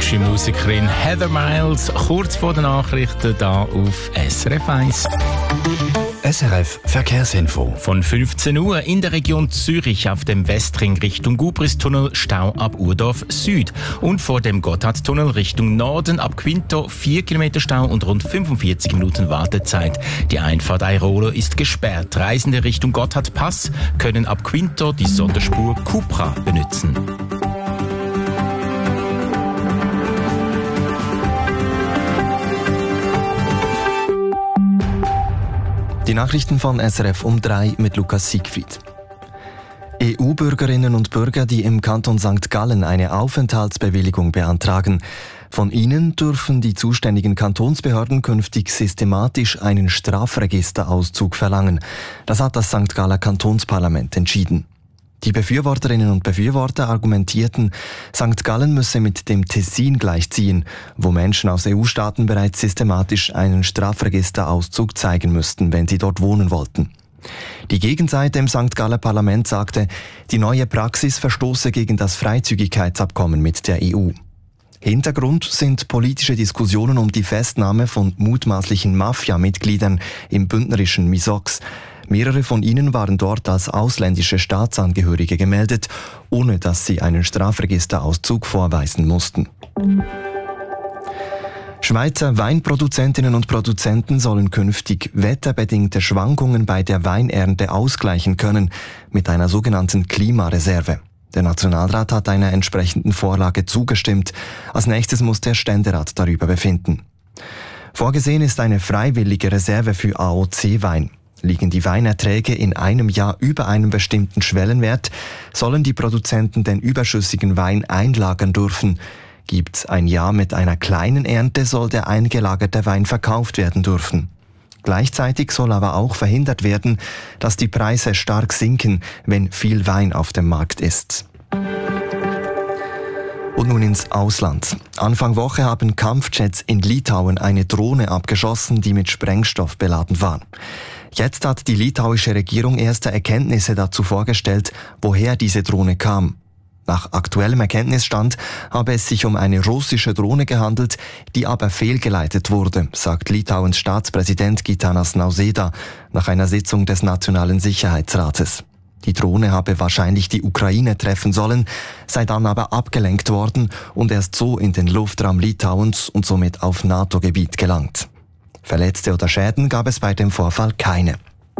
Country-Musikerin Heather Miles, kurz vor den Nachrichten hier auf SRF 1. SRF Verkehrsinfo. Von 15 Uhr in der Region Zürich auf dem Westring Richtung Gubristunnel Stau ab Urdorf Süd und vor dem Gotthardtunnel Richtung Norden ab Quinto 4 Kilometer Stau und rund 45 Minuten Wartezeit. Die Einfahrt Airolo ist gesperrt. Reisende Richtung Gotthardpass können ab Quinto die Sonderspur Cupra benutzen. Die Nachrichten von SRF um 3 mit Lukas Siegfried. EU-Bürgerinnen und Bürger, die im Kanton St. Gallen eine Aufenthaltsbewilligung beantragen. Von ihnen dürfen die zuständigen Kantonsbehörden künftig systematisch einen Strafregisterauszug verlangen. Das hat das St. Galler Kantonsparlament entschieden. Die Befürworterinnen und Befürworter argumentierten, St. Gallen müsse mit dem Tessin gleichziehen, wo Menschen aus EU-Staaten bereits systematisch einen Strafregisterauszug zeigen müssten, wenn sie dort wohnen wollten. Die Gegenseite im St. Galler Parlament sagte, die neue Praxis verstoße gegen das Freizügigkeitsabkommen mit der EU. Hintergrund sind politische Diskussionen um die Festnahme von mutmaßlichen Mafia-Mitgliedern im bündnerischen Misox. Mehrere von ihnen waren dort als ausländische Staatsangehörige gemeldet, ohne dass sie einen Strafregisterauszug vorweisen mussten. Schweizer Weinproduzentinnen und Produzenten sollen künftig wetterbedingte Schwankungen bei der Weinernte ausgleichen können mit einer sogenannten Klimareserve. Der Nationalrat hat einer entsprechenden Vorlage zugestimmt. Als nächstes muss der Ständerat darüber befinden. Vorgesehen ist eine freiwillige Reserve für AOC-Wein. Liegen die Weinerträge in einem Jahr über einem bestimmten Schwellenwert, sollen die Produzenten den überschüssigen Wein einlagern dürfen. Gibt's ein Jahr mit einer kleinen Ernte, soll der eingelagerte Wein verkauft werden dürfen. Gleichzeitig soll aber auch verhindert werden, dass die Preise stark sinken, wenn viel Wein auf dem Markt ist. Und nun ins Ausland. Anfang Woche haben Kampfjets in Litauen eine Drohne abgeschossen, die mit Sprengstoff beladen war. Jetzt hat die litauische Regierung erste Erkenntnisse dazu vorgestellt, woher diese Drohne kam. Nach aktuellem Erkenntnisstand habe es sich um eine russische Drohne gehandelt, die aber fehlgeleitet wurde, sagt Litauens Staatspräsident Gitanas Nausėda nach einer Sitzung des Nationalen Sicherheitsrates. Die Drohne habe wahrscheinlich die Ukraine treffen sollen, sei dann aber abgelenkt worden und erst so in den Luftraum Litauens und somit auf NATO-Gebiet gelangt. Verletzte oder Schäden gab es bei dem Vorfall keine.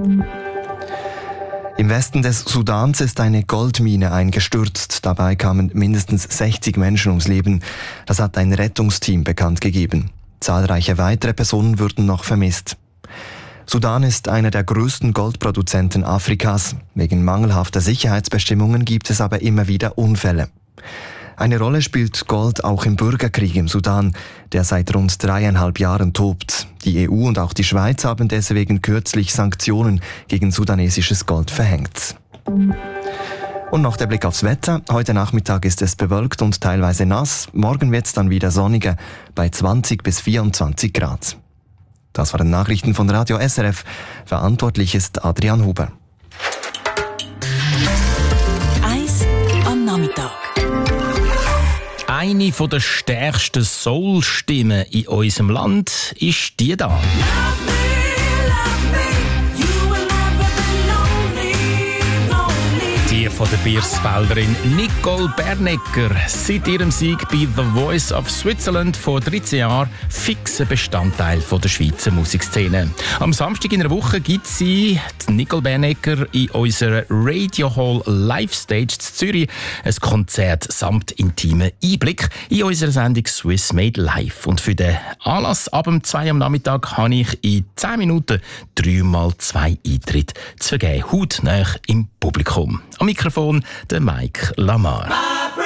Im Westen des Sudans ist eine Goldmine eingestürzt. Dabei kamen mindestens 60 Menschen ums Leben. Das hat ein Rettungsteam bekannt gegeben. Zahlreiche weitere Personen würden noch vermisst. Sudan ist einer der größten Goldproduzenten Afrikas. Wegen mangelhafter Sicherheitsbestimmungen gibt es aber immer wieder Unfälle. Eine Rolle spielt Gold auch im Bürgerkrieg im Sudan, der seit rund 3,5 Jahren tobt. Die EU und auch die Schweiz haben deswegen kürzlich Sanktionen gegen sudanesisches Gold verhängt. Und noch der Blick aufs Wetter. Heute Nachmittag ist es bewölkt und teilweise nass. Morgen wird es dann wieder sonniger bei 20 bis 24 Grad. Das waren Nachrichten von Radio SRF. Verantwortlich ist Adrian Huber. Eis am Nachmittag. Eine der stärksten Soul-Stimmen in unserem Land ist die da. Die von der Biersfelderin Nicole Bernecker. Seit ihrem Sieg bei The Voice of Switzerland vor 13 Jahren fixer Bestandteil von der Schweizer Musikszene. Am Samstag in der Woche gibt sie, die Nicole Bernecker, in unserer Radio Hall Live Stage in Zürich ein Konzert samt intimen Einblick in unserer Sendung Swiss Made Live. Und für den Anlass ab dem 2 am Nachmittag habe ich in 10 Minuten 3x2 Eintritte zu vergeben. Hautnah im Publikum. Am Mikrofon der Mike Lamar.